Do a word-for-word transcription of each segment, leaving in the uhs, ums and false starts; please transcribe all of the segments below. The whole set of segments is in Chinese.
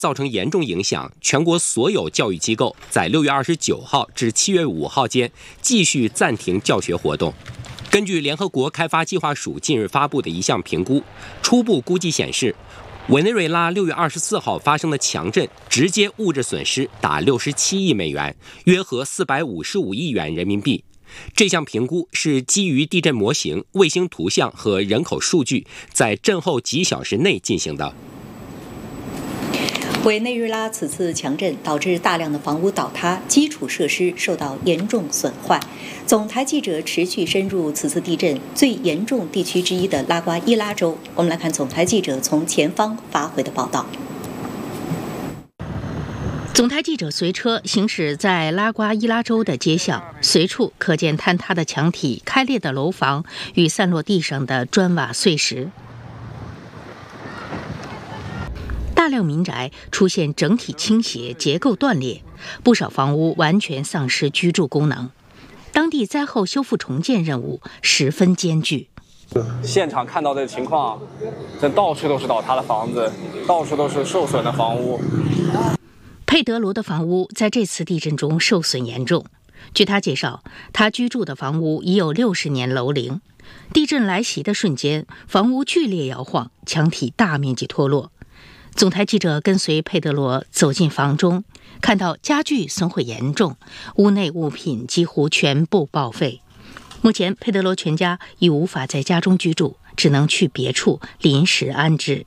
造成严重影响，全国所有教育机构在六月二十九号至七月五号间继续暂停教学活动。根据联合国开发计划署近日发布的一项评估，初步估计显示，委内瑞拉六月二十四号发生的强震直接物质损失达六十七亿美元，约合四百五十五亿元人民币。这项评估是基于地震模型、卫星图像和人口数据，在震后几小时内进行的。 委内瑞拉此次强震导致大量的房屋倒塌，基础设施受到严重损坏。总台记者持续深入此次地震最严重地区之一的拉瓜伊拉州，我们来看总台记者从前方发回的报道。 总台记者随车行驶在拉瓜伊拉州的街巷，随处可见坍塌的墙体、开裂的楼房与散落地上的砖瓦碎石。大量民宅出现整体倾斜、结构断裂，不少房屋完全丧失居住功能。当地灾后修复重建任务十分艰巨。 现场看到的情况，这到处都是倒塌的房子，到处都是受损的房屋。 佩德罗的房屋在这次地震中受损严重。据他介绍，他居住的房屋已有六十年楼龄。地震来袭的瞬间，房屋剧烈摇晃，墙体大面积脱落。总台记者跟随佩德罗走进房中，看到家具损毁严重，屋内物品几乎全部报废。目前，佩德罗全家已无法在家中居住，只能去别处临时安置。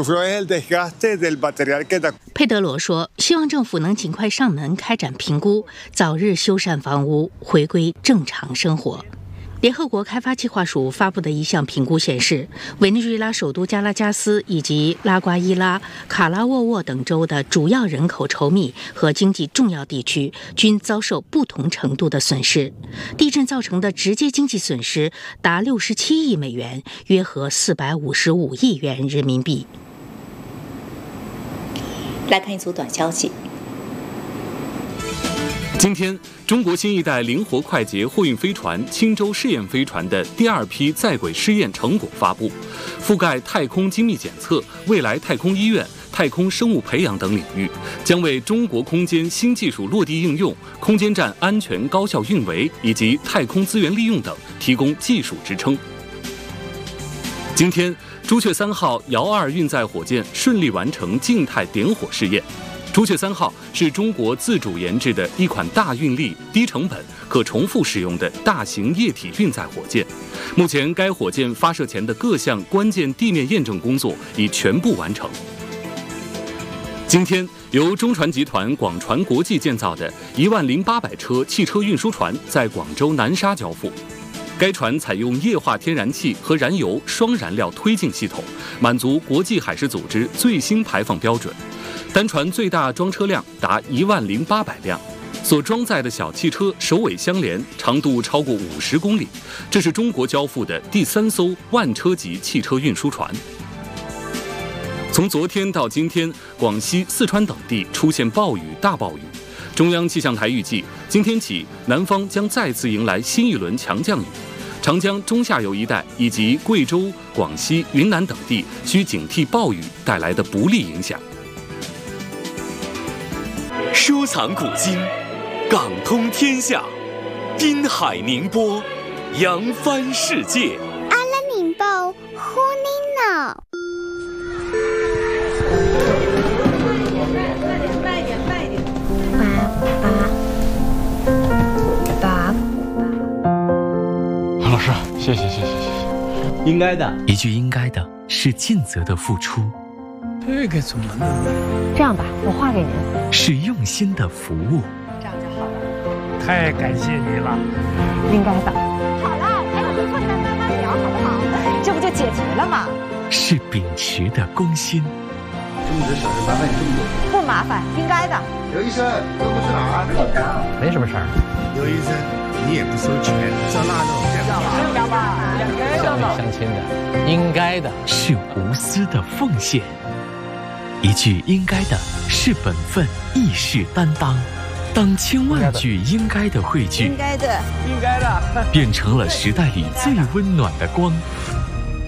佩德罗说，希望政府能尽快上门开展评估，早日修缮房屋，回归正常生活。联合国开发计划署发布的一项评估显示，委内瑞拉首都加拉加斯以及拉瓜伊拉、卡拉沃沃等州的主要人口稠密和经济重要地区均遭受不同程度的损失。地震造成的直接经济损失达六十七亿美元，约合四百五十五亿元人民币。 来看一组短消息。 今天，中国新一代灵活快捷货运飞船青州试验飞船的第二批在轨试验成果发布，覆盖太空精密检测、未来太空医院、太空生物培养等领域，将为中国空间新技术落地应用、空间站安全高效运维以及太空资源利用等提供技术支撑。今天，朱雀三号遥二运载火箭顺利完成静态点火试验。朱雀三号是中国自主研制的一款大运力、低成本、可重复使用的大型液体运载火箭。目前，该火箭发射前的各项关键地面验证工作已全部完成。今天，由中船集团广船国际建造的一万零八百车汽车运输船在广州南沙交付。该船采用液化天然气和燃油双燃料推进系统，满足国际海事组织最新排放标准。单船最大装车量达一万零八百辆，所装载的小汽车首尾相连，长度超过五十公里。这是中国交付的第三艘万车级汽车运输船。从昨天到今天，广西、四川等地出现暴雨、大暴雨。中央气象台预计，今天起南方将再次迎来新一轮强降雨，长江中下游一带以及贵州、广西、云南等地需警惕暴雨带来的不利影响。 收藏古今，港通天下，滨海宁波，扬帆世界。 阿拉宁波，呼尼诺。 慢一点，慢一点。 爸爸，爸。 老师，谢谢，谢谢，谢谢。 应该的， 一句应该的是尽责的付出。 这个怎么弄？ 这样吧，我画给您。 是用心的服务。 这样就好了。 太感谢你了。 应该的。好了，陪我们做一下妈妈聊，好不好？这不就解决了吗？ 是秉持的公心。 这么多小事，麻烦你这么多。 不麻烦，应该的。 刘医生，这不是哪儿？ 没什么事儿。 刘医生，你也不收钱，照那弄，这样吧？ 乡里乡亲的，应该的。 是无私的奉献。一句应该的是本分，亦是担当。当千万句应该的汇聚， 应该的，应该的， 变成了时代里最温暖的光。